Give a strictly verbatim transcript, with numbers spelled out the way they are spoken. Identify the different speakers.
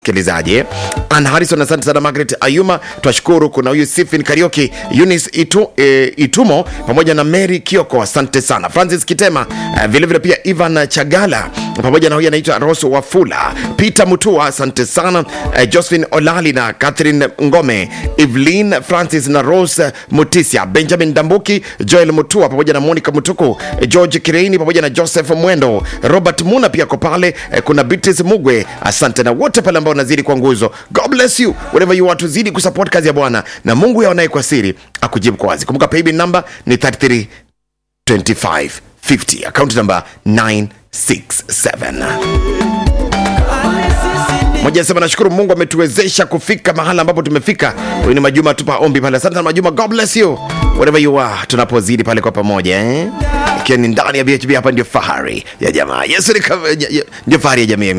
Speaker 1: Kilizaje Ann Harrison, asante sana. Margaret Ayuma, twashukuru. Kuna huyu Stephen Karioki, Eunice Itu, e, Itumo pamoja na Mary Kioko, asante sana. Francis Kitema, e, vile vile pia Ivan Chagala pamoja na huyu anaitwa Rose Wafula, Peter Mutua, asante sana. e, Josephine Olali na Catherine Ngome, Evelyn Francis na Rose Mutisia, Benjamin Dambuki, Joel Mutua pamoja na Monica Mutuku, e, George Kireini pamoja na Joseph Mwendo, Robert Muna pia ko pale. e, kuna Beatrice Mugwe, asante na wote pale ambao nazidi kwa nguzo. God bless you wherever you are, tuzidi kusupport kazi ya Bwana na Mungu yaonaye kwa siri akujibu kwa wazi. Kumbuka paybill number ni thirty-three twenty-five fifty, account number nine six seven. Moja sema nashukuru Mungu ametuwezesha kufika mahala ambapo tumefika. Huyu ni Majuma, tupa ombi pale. Asante sana Majuma, God bless you wherever you are, tunapozidi pale kwa pamoja eh. Ikiwa ni ndani ya B H B, hapa ndio fahari ya jamaa. Yesu ndio fahari ya jamii.